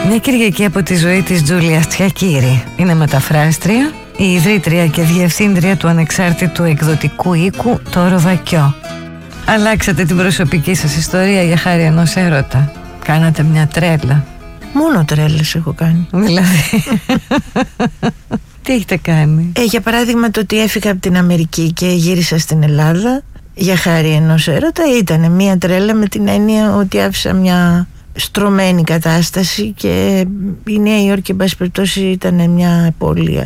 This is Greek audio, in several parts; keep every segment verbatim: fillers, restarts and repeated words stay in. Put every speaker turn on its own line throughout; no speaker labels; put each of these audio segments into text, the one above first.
Μια Κυριακή από τη ζωή της Τζούλια Τσιακίρη. Είναι μεταφράστρια, η ιδρύτρια και διευθύντρια του ανεξάρτητου εκδοτικού οίκου Το Ροδακιό. Αλλάξατε την προσωπική σας ιστορία για χάρη ενός έρωτα. Κάνατε μια τρέλα.
Μόνο τρέλες έχω κάνει.
Δηλαδή τι έχετε κάνει?
ε, Για παράδειγμα, το ότι έφυγα από την Αμερική και γύρισα στην Ελλάδα για χάρη ενός έρωτα ήταν μια τρέλα, με την έννοια ότι άφησα μια στρωμένη κατάσταση και η Νέα Υόρκη, εν πάση περιπτώσει, ήταν μια πόλη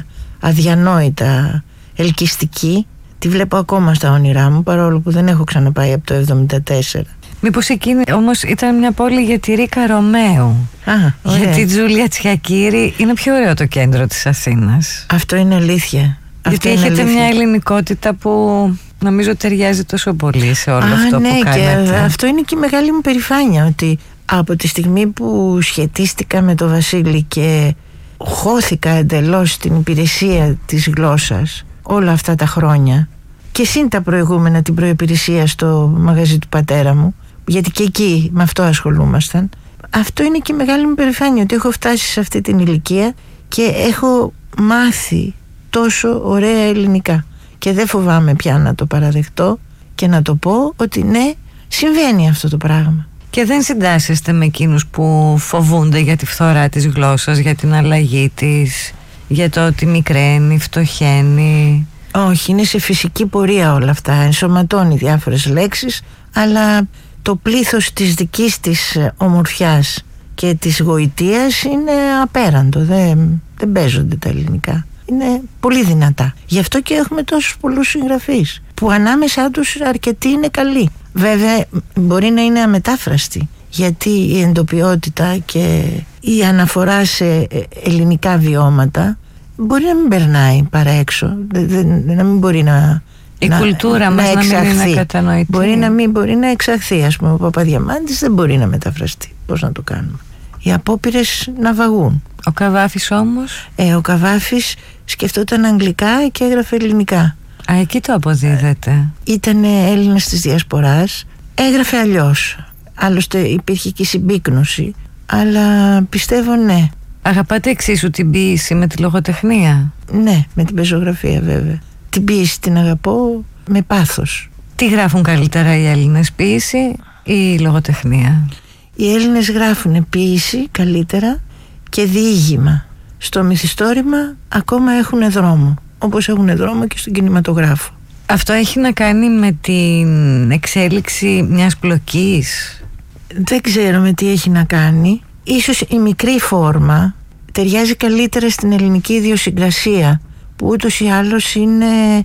αδιανόητα ελκυστική. Τη βλέπω ακόμα στα όνειρά μου, παρόλο που δεν έχω ξαναπάει από το εβδομήντα τέσσερα.
Μήπως εκείνη όμως ήταν μια πόλη για τη Ρίκα Ρωμαίου?
Α,
για τη Τζούλια Τσιακίρη είναι πιο ωραίο το κέντρο της Αθήνας.
Αυτό είναι αλήθεια.
Γιατί
αυτό
έχετε
είναι
μια ελληνικότητα που νομίζω ταιριάζει τόσο πολύ σε όλο
Α,
αυτό
ναι,
που κάνετε.
Και αυτό είναι και η μεγάλη μου περηφάνεια, ότι από τη στιγμή που σχετίστηκα με το Βασίλη και χώθηκα εντελώς στην υπηρεσία της γλώσσας όλα αυτά τα χρόνια, και συν τα προηγούμενα την προϋπηρεσία στο μαγαζί του πατέρα μου, γιατί και εκεί με αυτό ασχολούμασταν, αυτό είναι και η μεγάλη μου περηφάνεια, ότι έχω φτάσει σε αυτή την ηλικία και έχω μάθει τόσο ωραία ελληνικά και δεν φοβάμαι πια να το παραδεχτώ και να το πω ότι ναι, συμβαίνει αυτό το πράγμα.
Και δεν συντάσσεστε με εκείνους που φοβούνται για τη φθορά της γλώσσας, για την αλλαγή της, για το ότι μικραίνει, φτωχαίνει?
Όχι, είναι σε φυσική πορεία όλα αυτά. Ενσωματώνει διάφορες λέξεις, αλλά το πλήθος της δικής της ομορφιάς και της γοητείας είναι απέραντο. Δεν, δεν παίζονται τα ελληνικά. Είναι πολύ δυνατά. Γι' αυτό και έχουμε τόσους πολλούς συγγραφείς, που ανάμεσά τους αρκετοί είναι καλοί. Βέβαια μπορεί να είναι αμετάφραστη, γιατί η εντοπιότητα και η αναφορά σε ελληνικά βιώματα μπορεί να μην περνάει παρά έξω, να μην μπορεί να
η
να,
κουλτούρα
να
μας
εξαχθεί.
να μην είναι κατανοητή.
Μπορεί να μην μπορεί να εξαχθεί. Ας πούμε, ο Παπαδιαμάντης δεν μπορεί να μεταφραστεί. Πώς να το κάνουμε? Οι απόπειρες να βαγούν.
Ο Καβάφης όμως?
Ε, ο Καβάφης σκεφτόταν αγγλικά και έγραφε ελληνικά.
Α, εκεί το αποδίδεται.
Ήταν Έλληνας της Διασποράς, έγραφε αλλιώς. Άλλωστε υπήρχε και συμπίκνωση, αλλά πιστεύω ναι.
Αγαπάτε εξίσου την ποίηση με τη λογοτεχνία?
Ναι, με την πεζογραφία βέβαια. Την ποίηση την αγαπώ με πάθος.
Τι γράφουν καλύτερα οι Έλληνες, ποίηση ή η λογοτεχνία?
Οι Έλληνες γράφουν ποίηση καλύτερα και διήγημα. Στο μυθιστόρημα ακόμα έχουν δρόμο, όπως έχουν δρόμο και στον κινηματογράφο.
Αυτό έχει να κάνει με την εξέλιξη μιας πλοκής?
Δεν ξέρω με τι έχει να κάνει. Ίσως η μικρή φόρμα ταιριάζει καλύτερα στην ελληνική ιδιοσυγκρασία, που ούτως ή άλλως είναι